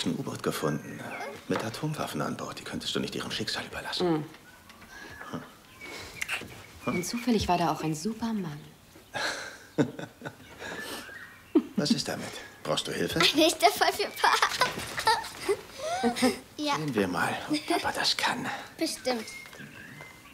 ein U-Boot gefunden. Mit Atomwaffen an Bord. Die könntest du nicht ihrem Schicksal überlassen. Und zufällig war da auch ein Supermann. Was ist damit? Brauchst du Hilfe? Ein echter Fall für Papa. Ja, Sehen wir mal, ob Papa das kann. bestimmt.